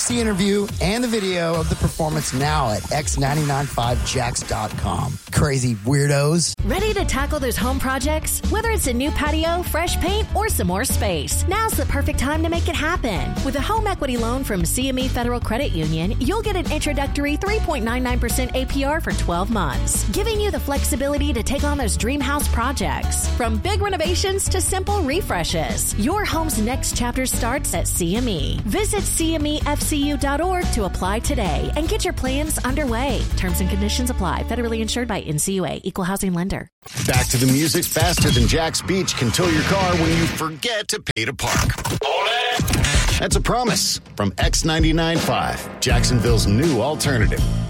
Watch the interview and the video of the performance now at x995jax.com. Crazy weirdos. Ready to tackle those home projects? Whether it's a new patio, fresh paint, or some more space, now's the perfect time to make it happen. With a home equity loan from CME Federal Credit Union, you'll get an introductory 3.99% APR for 12 months, giving you the flexibility to take on those dream house projects. From big renovations to simple refreshes, your home's next chapter starts at CME. Visit CMEFCU.org to apply today and get your plans underway. Terms and conditions apply. Federally insured by NCUA. Equal housing lender. Back to the music faster than Jack's Beach can tow your car when you forget to pay to park. That's a promise from X99.5, Jacksonville's new alternative.